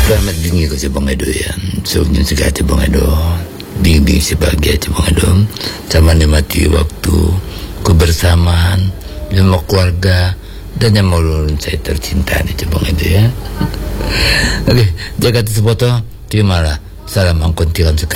Selamat dini ko si Bang Edo yan. So, yun sa kati Bang Edo. Bing-bing si bahagia si Bang Edo. Sama nikmati waktu kebersamaan, sama keluarga, dan yang maulun saya tercinta nih si Bang Edo ya. Oke, jaga sepoto. Terimalah salam angkon tiram sekali.